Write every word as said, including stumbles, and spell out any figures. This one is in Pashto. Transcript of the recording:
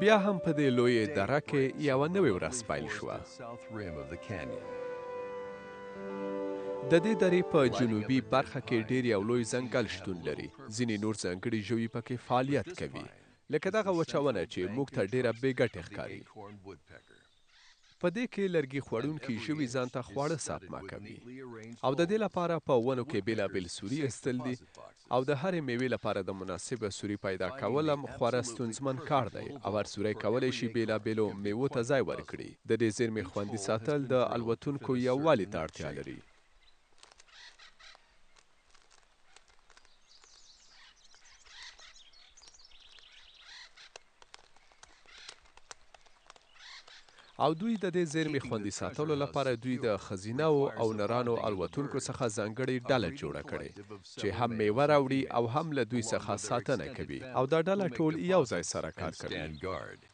بیا هم په دې لویې دره کې یوه نوې ورځ پیل شوه. د دې درې په جنوبي برخه کې ډېر یو لوی ځنګل شتون لري. ځینې نور ځانګړي ژوي پکې فعالیت کوي، لکه دغه وچه ونه چې موږ ته ډېره بې ګټې ښکاري. په دې کې لرګي خوړونکي ژوي ځان ته خواړه ساتمه کوي، او د دې لپاره په ونو کې بېلابېل سوري ایستل دي، او د هرې میوې لپاره د مناسبه سوري پیدا کول هم خورا ستونزمن کار دی، او هر سوری کولی شي بېلابېلو میوو ته ځای ورکړي. د دې زېرمې خوندي ساتل د الوتونکو یووالي ته اړتیا لري. او دوی د دې زېرمې خوندي ساتلو لپاره دوی د ښځینه‌و او نرانو الوتونکو څخه ځانګړې ډله جوړه کړې چې هم میوه راوړي او هم له دوی څخه ساتنه کوي، او دا ډله ټول یو ځای سره کار کوي.